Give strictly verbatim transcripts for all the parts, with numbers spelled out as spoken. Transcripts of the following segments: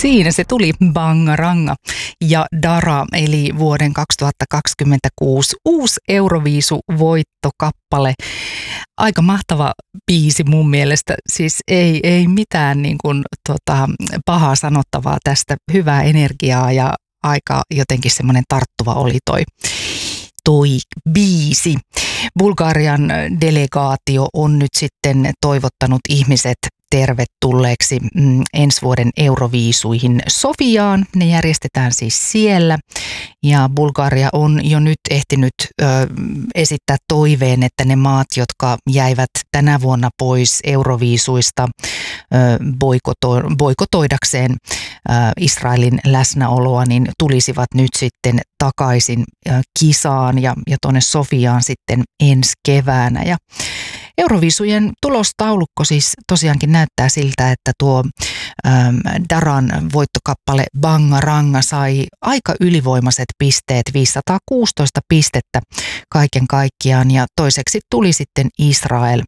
Siinä se tuli, Bangaranga ja Dara, eli vuoden kaksituhattakaksikymmentäkuusi uusi Euroviisu-voittokappale. Aika mahtava biisi mun mielestä, siis ei, ei mitään niin kuin, tota, pahaa sanottavaa tästä, hyvää energiaa ja aika jotenkin semmoinen tarttuva oli toi. toi biisi. Bulgarian delegaatio on nyt sitten toivottanut ihmiset tervetulleeksi mm, ensi vuoden Euroviisuihin Sofiaan. Ne järjestetään siis siellä ja Bulgaria on jo nyt ehtinyt ö, esittää toiveen, että ne maat, jotka jäivät tänä vuonna pois Euroviisuista ö, boikoto, boikotoidakseen ö, Israelin läsnäoloa, niin tulisivat nyt sitten takaisin ö, kisaan ja, ja tuonne Sofiaan sitten ensi keväänä. Ja Euroviisujen tulostaulukko siis tosiaankin näyttää siltä, että tuo äm, Daran voittokappale Bangaranga sai aika ylivoimaiset pisteet, viisisataakuusitoista pistettä kaiken kaikkiaan, ja toiseksi tuli sitten Israel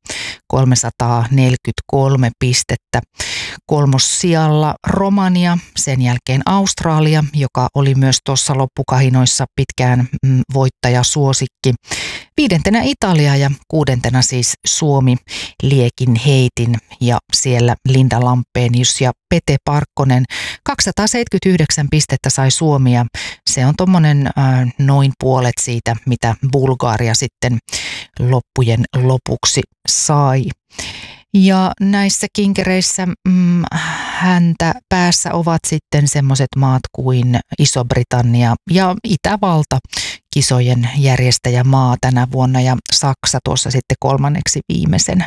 kolmesataaneljäkymmentäkolme pistettä. Kolmossijalla Romania, sen jälkeen Australia, joka oli myös tuossa loppukahinoissa pitkään mm, voittajasuosikki. Viidentenä Italia ja kuudentena siis Suomi liekin heitin, ja siellä Linda Lampenius ja Pete Parkkonen. kaksisataaseitsemänkymmentäyhdeksän pistettä sai Suomi, ja se on tuommoinen äh, noin puolet siitä, mitä Bulgaria sitten loppujen lopuksi sai. Ja näissä kinkereissä mm, häntä päässä ovat sitten semmoiset maat kuin Iso-Britannia ja Itävalta, kisojen järjestäjämaa tänä vuonna, ja Saksa tuossa sitten kolmanneksi viimeisenä.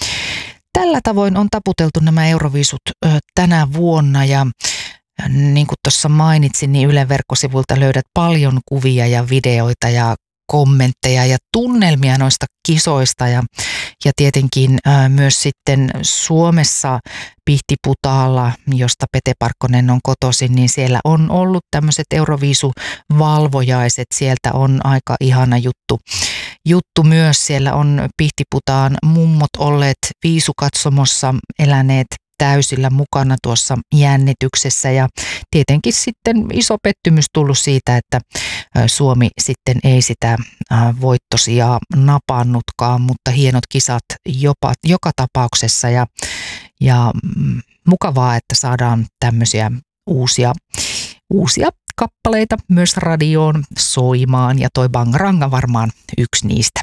Tällä tavoin on taputeltu nämä Euroviisut ö, tänä vuonna, ja niin kuin tuossa mainitsin, niin Ylen verkkosivuilta löydät paljon kuvia ja videoita ja kommentteja ja tunnelmia noista kisoista, ja, ja tietenkin ää, myös sitten Suomessa Pihtiputaalla, josta Pete Parkkonen on kotoisin, niin siellä on ollut tämmöiset Euroviisuvalvojaiset, sieltä on aika ihana juttu. Juttu myös, siellä on Pihtiputaan mummot olleet viisukatsomossa, eläneet täysillä mukana tuossa jännityksessä, ja tietenkin sitten iso pettymys tullut siitä, että Suomi sitten ei sitä voittosijaa napannutkaan, mutta hienot kisat jopa, joka tapauksessa, ja, ja mukavaa, että saadaan tämmöisiä uusia, uusia kappaleita myös radioon soimaan, ja toi Bangaranga varmaan yksi niistä.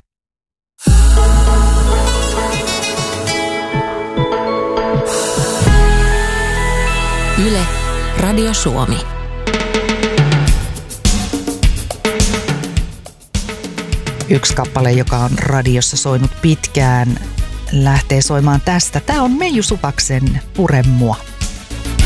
Yle, Radio Suomi. Yksi kappale, joka on radiossa soinut pitkään, lähtee soimaan tästä. Tämä on Meiju Supaksen Pure mua.